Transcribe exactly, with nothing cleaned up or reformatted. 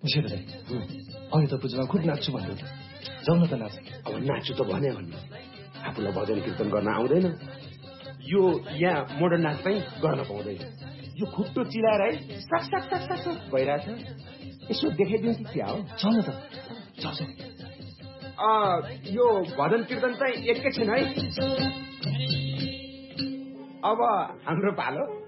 उसै भए अहिले त पूजामा खुब नाच्छु भन्दै थियो। जाउँ न त नाच। अब नाच्छु त भने भन्नु, आफूलाई भजन कीर्तन गर्न आउँदैन, यो यहाँ मोडर्न नाच पनि गर्न पाउँदैन। यो खुट्टो चिलाएर है सक सक सक सक सक भइरहेछ। यसो देखाइदिनु कि क्या हो? चल न त। चल चल। यो भजन कीर्तन चाहिँ एकैछिन है। अब हाम्रो पालो।